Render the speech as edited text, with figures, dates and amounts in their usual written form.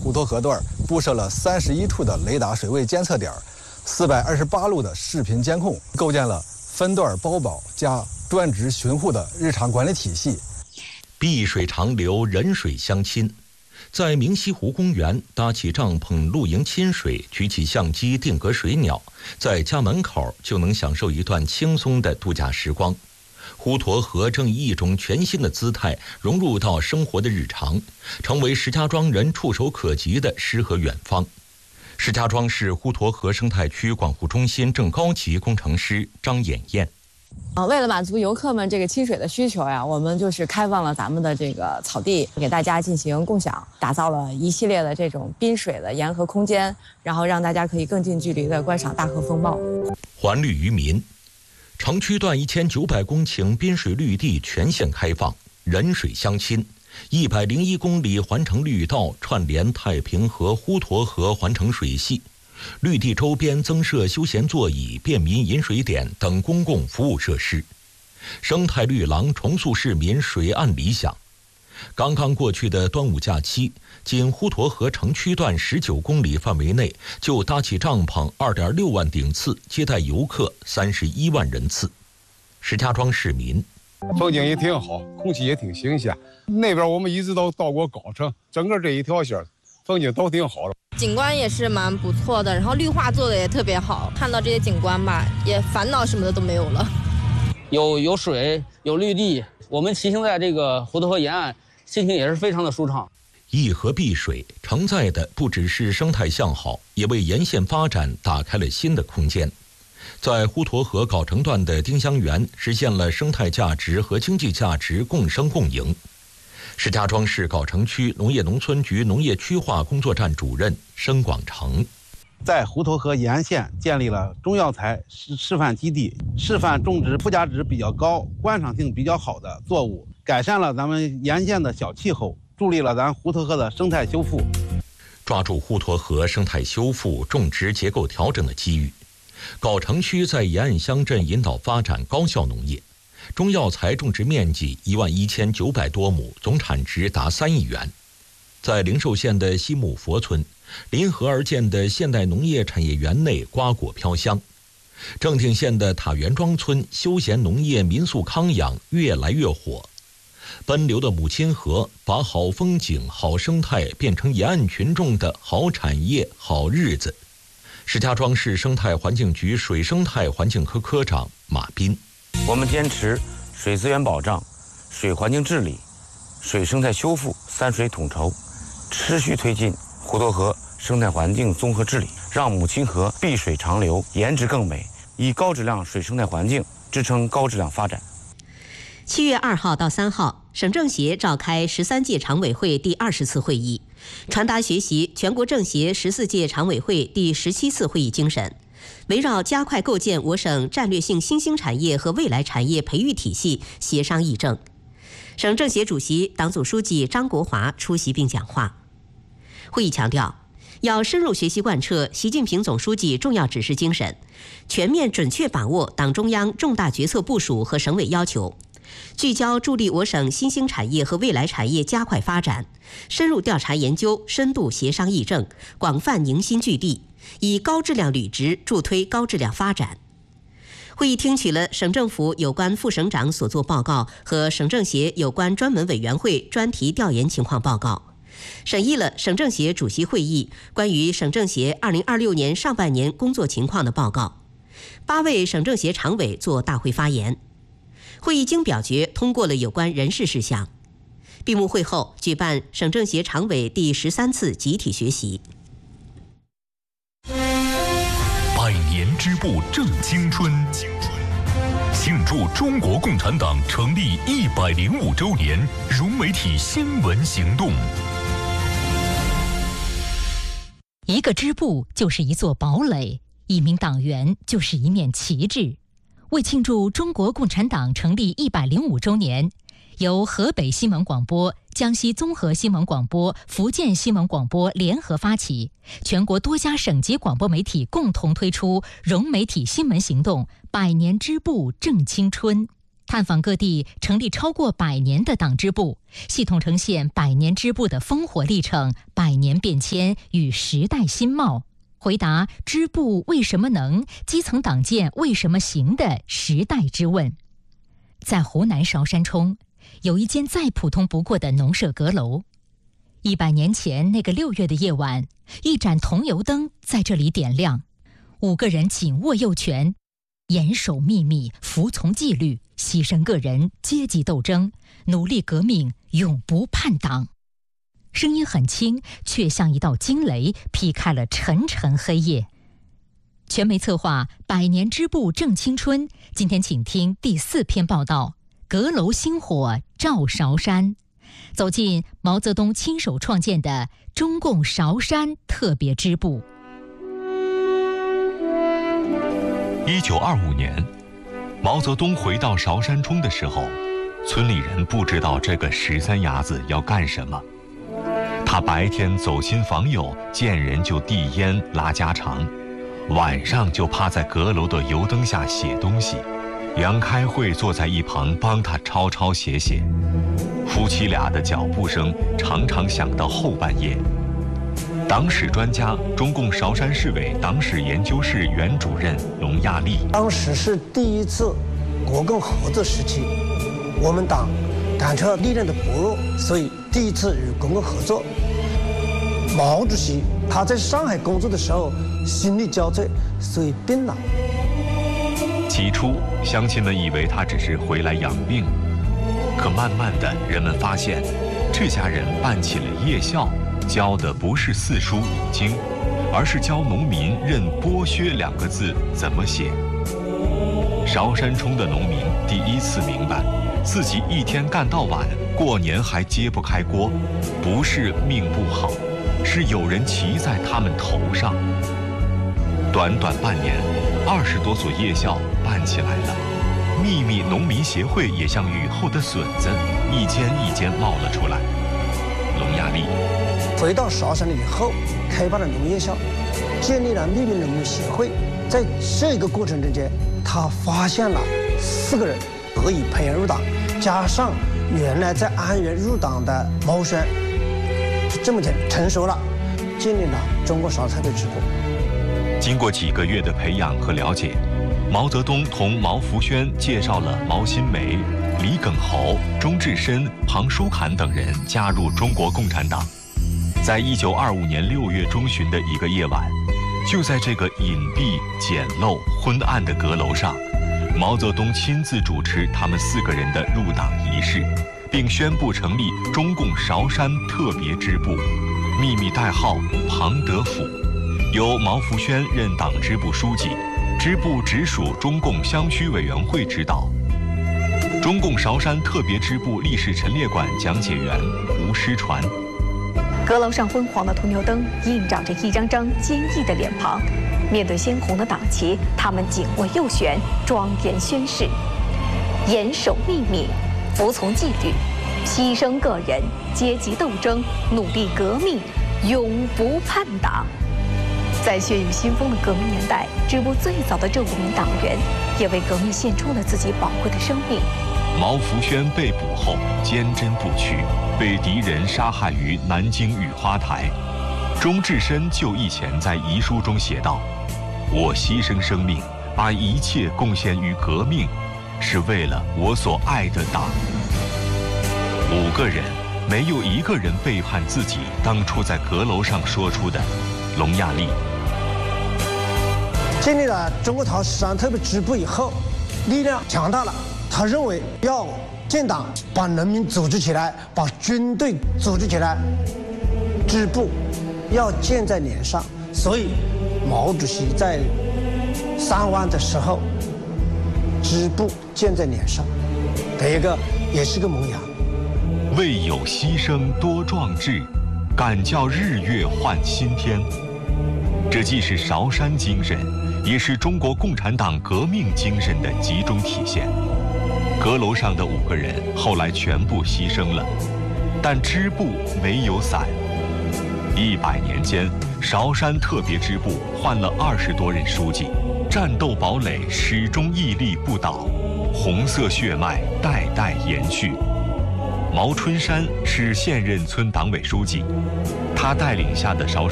滹沱河段布设了31处的雷达水位监测点，428路的视频监控，构建了分段包保加专职巡护的日常管理体系。 碧水长流，人水相亲。在明溪湖公园搭起帐篷露营亲水，举起相机定格水鸟，在家门口就能享受一段轻松的度假时光。滹沱河正以一种全新的姿态融入到生活的日常，成为石家庄人触手可及的诗和远方。石家庄市滹沱河生态区管护中心正高级工程师张艳艳。 为了满足游客们这个亲水的需求呀，我们就是开放了咱们的这个草地，给大家进行共享，打造了一系列的这种滨水的沿河空间，然后让大家可以更近距离的观赏大河风貌。 环绿于民，城区段1900公顷滨水绿地全线开放，人水相亲。101公里环城绿道串联太平河、滹沱河环城水系。绿地周边增设休闲座椅、便民饮水点等公共服务设施，生态绿廊重塑市民水岸理想。刚刚过去的端午假期，仅滹沱河城区段19公里范围内就搭起帐篷2.6万顶次，接待游客31万人次。石家庄市民， 风景也挺好，空气也挺新鲜。那边我们一直都到过高城，整个这一条线风景都挺好的。 景观也是蛮不错的，然后绿化做的也特别好，看到这些景观吧，也烦恼什么的都没有了。 有水，有绿地，我们骑行在这个滹沱河沿岸，心情也是非常的舒畅。 一河碧水承载的不只是生态向好，也为沿线发展打开了新的空间。在滹沱河藁城段的丁香园，实现了生态价值和经济价值共生共赢。石家庄市藁城区农业农村局农业区划工作站主任申广成， 在滹沱河沿线建立了中药材示范基地，示范种植附加值比较高、观赏性比较好的作物，改善了咱们沿线的小气候，助力了咱滹沱河的生态修复。 抓住滹沱河生态修复、种植结构调整的机遇，藁城区在沿岸乡镇引导发展高效农业。中药材种植面积11900多亩，总产值达3亿元。在灵寿县的西木佛村，临河而建的现代农业产业园内瓜果飘香。正定县的塔园庄村休闲农业民宿康养越来越火。奔流的母亲河把好风景、好生态变成沿岸群众的好产业、好日子。石家庄市生态环境局水生态环境科科长马斌。 我们坚持水资源保障、水环境治理、水生态修复3水统筹，持续推进滹沱河生态环境综合治理，让母亲河碧水长流，颜值更美，以高质量水生态环境支撑高质量发展。 7月2号到3号，省政协召开13届常委会第20次会议，传达学习全国政协14届常委会第17次会议精神。围绕加快构建我省战略性新兴产业和未来产业培育体系协商议政。省政协主席、党组书记张国华出席并讲话。会议强调，要深入学习贯彻习近平总书记重要指示精神，全面准确把握党中央重大决策部署和省委要求，聚焦助力我省新兴产业和未来产业加快发展，深入调查研究，深度协商议政，广泛凝心聚力，以高质量履职助推高质量发展。会议听取了省政府有关副省长所作报告和省政协有关专门委员会专题调研情况报告，审议了省政协主席会议关于省政协2026年上半年工作情况的报告。8位省政协常委作大会发言。会议经表决通过了有关人事事项。闭幕会后举办省政协常委第13次集体学习。 100年织布正青春，庆祝中国共产党成立105周年融媒体新闻行动。 一个织布就是一座堡垒，一名党员就是一面旗帜。为庆祝中国共产党成立105周年，由河北新闻广播、江西综合新闻广播、福建新闻广播联合发起，全国多家省级广播媒体共同推出融媒体新闻行动“100年织布正青春”， 探访各地成立超过100年的党支部，系统呈现100年支部的烽火历程、100年变迁与时代新貌，回答支部为什么能、基层党建为什么行的时代之问。在湖南韶山冲，有一间再普通不过的农舍阁楼。100年前那个6月的夜晚，一盏桐油灯在这里点亮，5个人紧握右拳，严守秘密，服从纪律，牺牲个人，阶级斗争，努力革命，永不叛党。声音很轻，却像一道惊雷，劈开了沉沉黑夜。全媒策划100年支部正青春，今天请听第4篇报道：阁楼星火照韶山。走进毛泽东亲手创建的中共韶山特别支部。 1925年，毛泽东回到韶山冲的时候，村里人不知道这个13伢子要干什么。他白天走亲访友，见人就递烟拉家常，晚上就趴在阁楼的油灯下写东西。杨开慧坐在一旁帮他抄抄写写，夫妻俩的脚步声常常响到后半夜。党史专家、中共韶山市委党史研究室原主任龙亚利， 当时是第一次国共合作时期，我们党感觉力量的薄弱，所以第一次与国共合作。毛主席他在上海工作的时候心力交瘁，所以病了。 起初，乡亲们以为他只是回来养病，可慢慢的，人们发现，这家人办起了夜校，教的不是4书5经，而是教农民认“剥削”2个字怎么写。韶山冲的农民第一次明白，自己一天干到晚，过年还揭不开锅，不是命不好，是有人骑在他们头上。短短半年，20多所夜校办起来了，秘密农民协会也像雨后的笋子，一间一间冒了出来。龙亚利回到韶山了以后，开办了农业校，建立了秘密农民协会。在这个过程中间，他发现了4个人可以培养入党，加上原来在安源入党的毛轩，就这么成熟了，建立了中国韶山特别支部。 经过几个月的培养和了解，毛泽东同毛福轩介绍了毛新梅、李耿侯、钟志深、庞书侃等人加入中国共产党。在1925年6月中旬的一个夜晚，就在这个隐蔽、简陋、昏暗的阁楼上，毛泽东亲自主持他们4个人的入党仪式，并宣布成立中共韶山特别支部，秘密代号庞德府，由毛福轩任党支部书记，支部直属中共湘区委员会指导。中共韶山特别支部历史陈列馆讲解员吴师传。 阁楼上昏黄的桐油灯映照着一张张坚毅的脸庞，面对鲜红的党旗，他们紧握右旋，庄严宣誓：严守秘密，服从纪律，牺牲个人，阶级斗争，努力革命，永不叛党。在血雨腥风的革命年代，支部最早的这5名党员也为革命献出了自己宝贵的生命。 毛福轩被捕后坚贞不屈，被敌人杀害于南京雨花台。钟志深就义前在遗书中写道：“我牺牲生命，把一切贡献于革命，是为了我所爱的党。”5个人没有1个人背叛自己当初在阁楼上说出的。龙亚利建立了中国韶山特别支部以后，力量强大了。他认为要建党，把人民组织起来，把军队组织起来，支部要建在脸上。所以，毛主席在3湾的时候，支部建在脸上，这个也是个萌芽。 为有牺牲多壮志，敢叫日月换新天。这既是韶山精神，也是中国共产党革命精神的集中体现。阁楼上的5个人后来全部牺牲了，但支部没有散。100年间，韶山特别支部换了20多任书记，战斗堡垒始终屹立不倒。 红色血脉代代延续。毛春山是现任村党委书记，他带领下的少